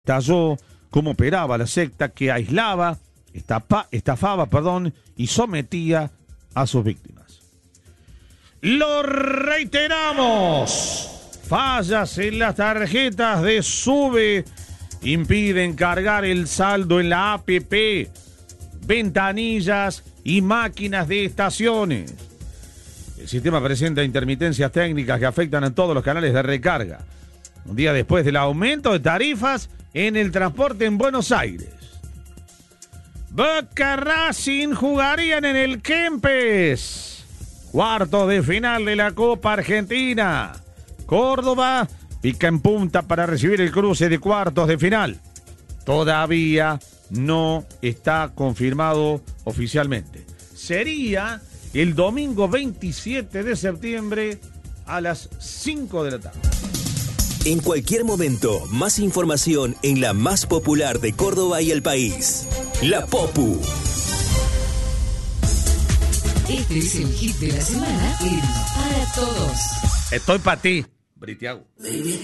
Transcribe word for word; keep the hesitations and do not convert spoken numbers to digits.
Detalló cómo operaba la secta que aislaba, estapa, estafaba perdón, y sometía a sus víctimas. Lo reiteramos. Fallas en las tarjetas de SUBE impiden cargar el saldo en la A P P, ventanillas y máquinas de estaciones. El sistema presenta intermitencias técnicas que afectan a todos los canales de recarga. Un día después del aumento de tarifas en el transporte en Buenos Aires. Boca Racing jugarían en el Kempes. Cuartos de final de la Copa Argentina. Córdoba pica en punta para recibir el cruce de cuartos de final. Todavía no está confirmado oficialmente. Sería el domingo veintisiete de septiembre a las cinco de la tarde. En cualquier momento, más información en la más popular de Córdoba y el país. La Popu. Este es el hit de la semana en Para Todos. Estoy para ti, Britiago.